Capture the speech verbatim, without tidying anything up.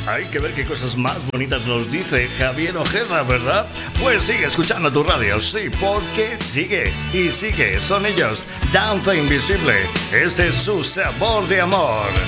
Hay que ver qué cosas más bonitas nos dice Javier Ojeda, ¿verdad? Pues sigue escuchando tu radio, sí, porque sigue y sigue. Son ellos, Danza Invisible. Este es su sabor de amor.